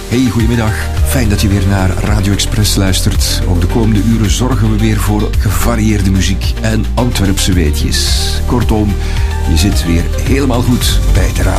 Hey, goedemiddag. Fijn dat je weer naar Radio Express luistert. Ook de komende uren zorgen we weer voor gevarieerde muziek en Antwerpse weetjes. Kortom, je zit weer helemaal goed bij de radio.